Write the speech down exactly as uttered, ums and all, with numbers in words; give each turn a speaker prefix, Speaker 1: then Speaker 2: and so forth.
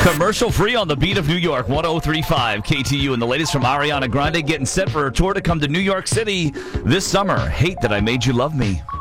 Speaker 1: Commercial free on the beat of New York, one oh three point five K T U. And the latest from Ariana Grande getting set for her tour to come to New York City this summer. Hate That I Made You Love Me.